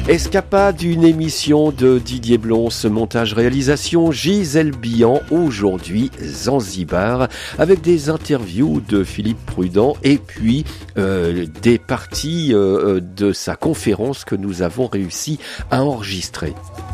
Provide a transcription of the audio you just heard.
Escapade, une émission de Didier Blons, montage-réalisation Gisèle Bihan, aujourd'hui Zanzibar, avec des interviews de Philippe Prudent et puis des parties de sa conférence que nous avons réussi à enregistrer.